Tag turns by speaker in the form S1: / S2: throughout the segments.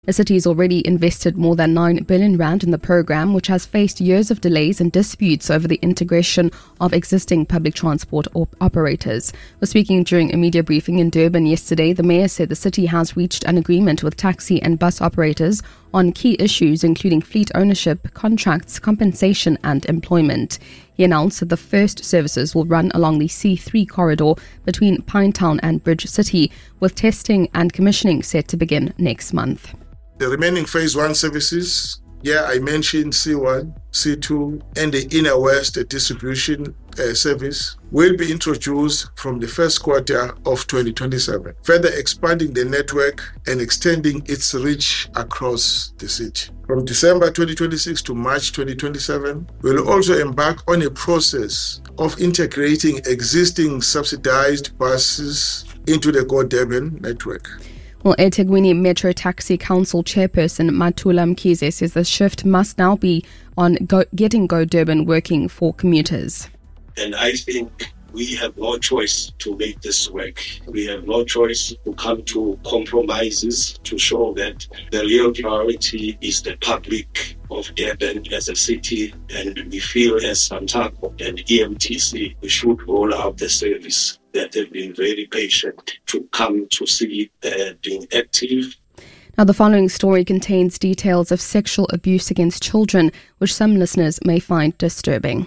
S1: The city has already invested more than 9 billion rand in the program, which has faced years of delays and disputes over the integration of existing public transport operators. Speaking during a media briefing in Durban yesterday, the mayor said the city has reached an agreement with taxi and bus operators on key issues including fleet ownership, contracts, compensation and employment. He announced that the first services will run along the C3 corridor between Pinetown and Bridge City, with testing and commissioning set to begin next month.
S2: The remaining Phase 1 services, I mentioned C1, C2, and the Inner West distribution service will be introduced from the first quarter of 2027, further expanding the network and extending its reach across the city. From December 2026 to March 2027, we'll also embark on a process of integrating existing subsidized buses into the Go Durban network.
S1: Well, eThekwini Metro Taxi Council Chairperson Matula Mkhize says the shift must now be on getting Go Durban working for commuters.
S3: And I think we have no choice to make this work. We have no choice to come to compromises to show that the real priority is the public of Durban as a city, and we feel as Santaco and EMTC, we should roll out the service that have been very patient to come to see being active.
S1: Now, the following story contains details of sexual abuse against children, which some listeners may find disturbing.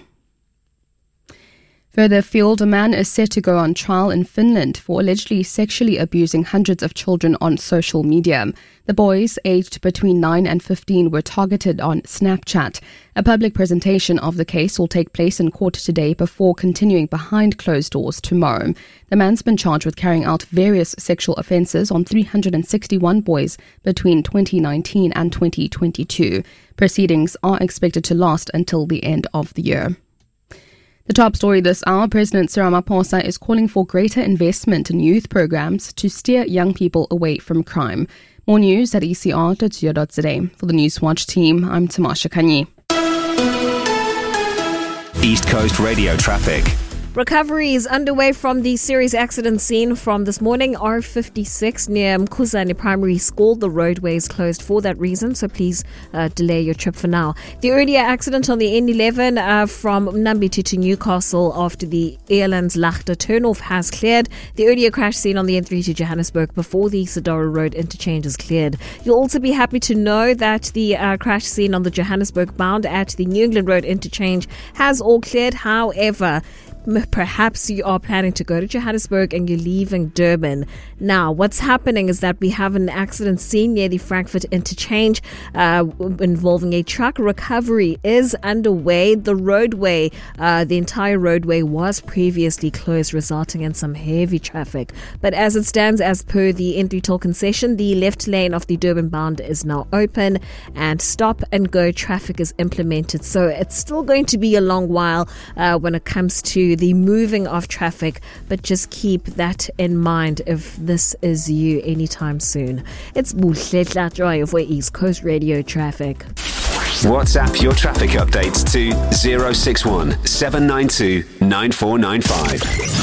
S1: Further afield, a man is set to go on trial in Finland for allegedly sexually abusing hundreds of children on social media. The boys, aged between 9 and 15, were targeted on Snapchat. A public presentation of the case will take place in court today before continuing behind closed doors tomorrow. The man's been charged with carrying out various sexual offences on 361 boys between 2019 and 2022. Proceedings are expected to last until the end of the year. The top story this hour, President Cyril Ramaphosa is calling for greater investment in youth programs to steer young people away from crime. More news at ecr.co.za. For the Newswatch team, I'm Tamasha Kanyi.
S4: East Coast Radio traffic.
S5: Recovery is underway from the serious accident scene from this morning, R56 near Mkhuzane Primary School. The roadway is closed for that reason, so please delay your trip for now. The earlier accident on the N11 from Mnambithi to Newcastle after the Airlands Lachte turnoff has cleared. The earlier crash scene on the N3 to Johannesburg before the Sadara Road interchange is cleared. You'll also be happy to know that the crash scene on the Johannesburg bound at the New England Road interchange has all cleared. However, perhaps you are planning to go to Johannesburg and you're leaving Durban. Now, what's happening is that we have an accident scene near the Frankfurt interchange involving a truck. Recovery is underway. The roadway, the entire roadway was previously closed, resulting in some heavy traffic. But as it stands, as per the N3 toll concession, the left lane of the Durban bound is now open and stop and go traffic is implemented. So it's still going to be a long while when it comes to the moving of traffic, but just keep that in mind if this is you anytime soon. It's Buhle Joy for East Coast Radio Traffic.
S4: WhatsApp your traffic updates to 061 792 9495.